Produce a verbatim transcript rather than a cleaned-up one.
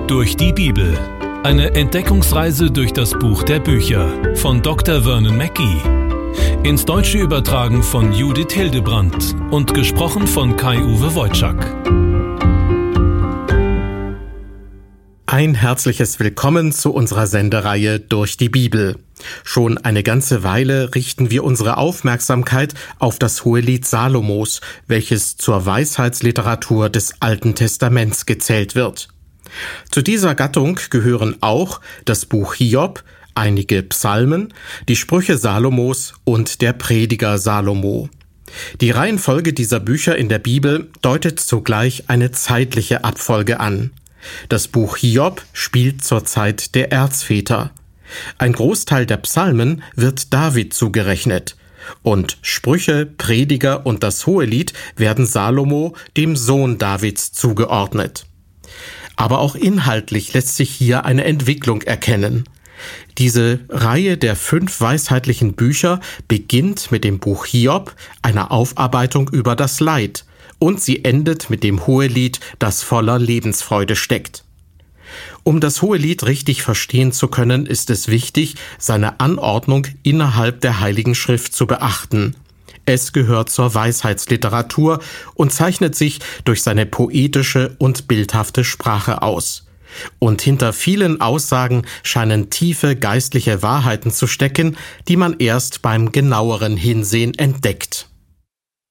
Durch die Bibel. Eine Entdeckungsreise durch das Buch der Bücher von Doktor Vernon Mackey. Ins Deutsche übertragen von Judith Hildebrandt und gesprochen von Kai-Uwe Wojczak. Ein herzliches Willkommen zu unserer Sendereihe Durch die Bibel. Schon eine ganze Weile richten wir unsere Aufmerksamkeit auf das Hohelied Salomos, welches zur Weisheitsliteratur des Alten Testaments gezählt wird. Zu dieser Gattung gehören auch das Buch Hiob, einige Psalmen, die Sprüche Salomos und der Prediger Salomo. Die Reihenfolge dieser Bücher in der Bibel deutet zugleich eine zeitliche Abfolge an. Das Buch Hiob spielt zur Zeit der Erzväter. Ein Großteil der Psalmen wird David zugerechnet. Und Sprüche, Prediger und das Hohelied werden Salomo, dem Sohn Davids, zugeordnet. Aber auch inhaltlich lässt sich hier eine Entwicklung erkennen. Diese Reihe der fünf weisheitlichen Bücher beginnt mit dem Buch Hiob, einer Aufarbeitung über das Leid, und sie endet mit dem Hohelied, das voller Lebensfreude steckt. Um das Hohelied richtig verstehen zu können, ist es wichtig, seine Anordnung innerhalb der Heiligen Schrift zu beachten. Es gehört zur Weisheitsliteratur und zeichnet sich durch seine poetische und bildhafte Sprache aus. Und hinter vielen Aussagen scheinen tiefe geistliche Wahrheiten zu stecken, die man erst beim genaueren Hinsehen entdeckt.